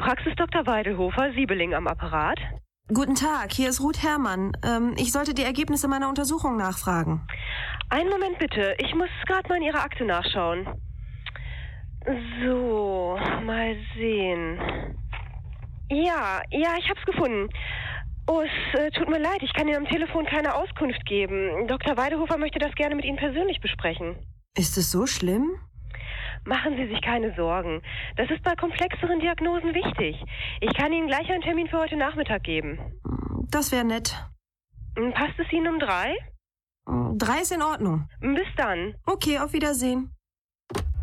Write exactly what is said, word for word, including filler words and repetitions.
Praxis Doktor Weidelhofer, Siebeling am Apparat. Guten Tag, hier ist Ruth Herrmann. Ähm, ich sollte die Ergebnisse meiner Untersuchung nachfragen. Einen Moment bitte, ich muss gerade mal in Ihrer Akte nachschauen. So, mal sehen. Ja, ja, ich hab's gefunden. Oh, es äh, tut mir leid, ich kann Ihnen am Telefon keine Auskunft geben. Doktor Weidelhofer möchte das gerne mit Ihnen persönlich besprechen. Ist es so schlimm? Machen Sie sich keine Sorgen. Das ist bei komplexeren Diagnosen wichtig. Ich kann Ihnen gleich einen Termin für heute Nachmittag geben. Das wäre nett. Passt es Ihnen um drei? Drei ist in Ordnung. Bis dann. Okay, auf Wiedersehen.